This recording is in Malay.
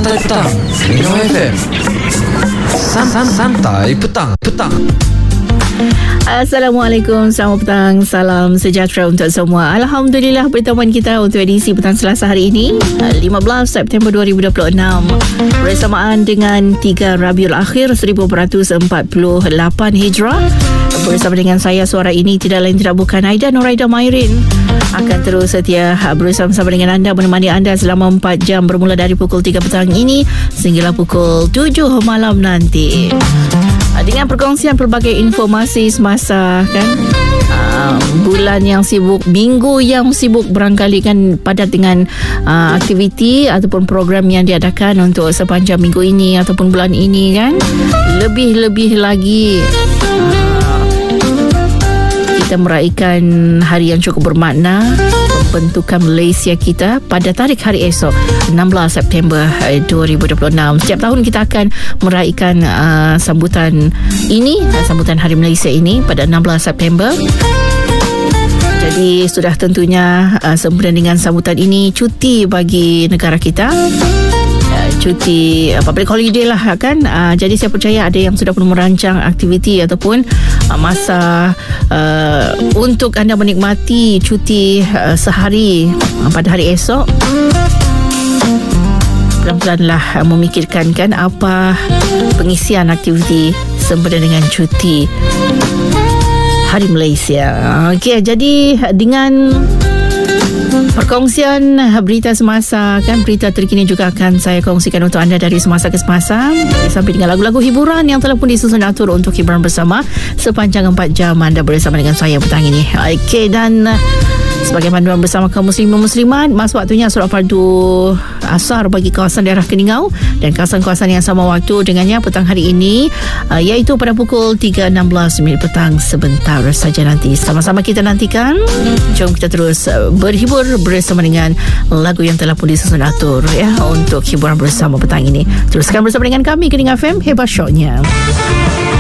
Santai Petang Melino FM. Santai Petang. Assalamualaikum, selamat petang, salam sejahtera untuk semua. Alhamdulillah, pertemuan kita untuk edisi petang Selasa hari ini 15 September 2026 bersamaan dengan 3 Rabiul Akhir 1448 Hijrah. Bersama dengan saya, suara ini tidak lain tidak bukan Aida Nuraida Mairin, akan terus setia bersama-sama dengan anda, menemani anda selama 4 jam bermula dari pukul 3 petang ini sehinggalah pukul 7 malam nanti, dengan perkongsian pelbagai informasi semasa kan bulan yang sibuk, minggu yang sibuk, barangkali kan padat dengan aktiviti ataupun program yang diadakan untuk sepanjang minggu ini ataupun bulan ini kan. Lebih-lebih lagi kita meraihkan hari yang cukup bermakna, pembentukan Malaysia kita pada tarikh hari esok 16 September 2026. Setiap tahun kita akan meraihkan sambutan ini, sambutan Hari Malaysia ini pada 16 September. Jadi sudah tentunya sempena dengan sambutan ini cuti bagi negara kita, cuti public holiday lah kan. Jadi saya percaya ada yang sudah pun merancang aktiviti ataupun masa untuk anda menikmati cuti sehari pada hari esok. Pelan-pelanlah memikirkan kan apa pengisian aktiviti sempena dengan cuti Hari Malaysia. Okey, jadi dengan perkongsian berita semasa kan, berita terkini juga akan saya kongsikan untuk anda dari semasa ke semasa, sampai dengan lagu-lagu hiburan yang telah pun disusun atur untuk hiburan bersama sepanjang 4 jam anda bersama dengan saya petang ini. Okey, dan sebagai panduan bersama kaum muslimin muslimat, masuk waktunya solat fardu asar bagi kawasan daerah Keningau dan kawasan-kawasan yang sama waktu dengannya petang hari ini, iaitu pada pukul 3.16 minit petang. Sebentar saja nanti sama-sama kita nantikan. Jom kita terus berhibur bersama dengan lagu yang telah pun disusun atur ya untuk hiburan bersama petang ini. Teruskan bersama dengan kami Kening FM, hebat shownya.